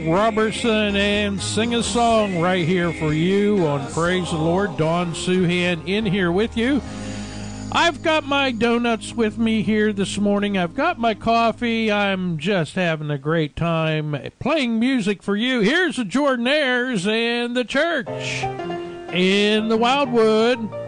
Robertson and sing a song right here for you on Praise the Lord. Dawn Suhan in here with you. I've got my donuts with me here this morning. I've got my coffee. I'm just having a great time playing music for you. Here's the Jordanaires and the church in the Wildwood.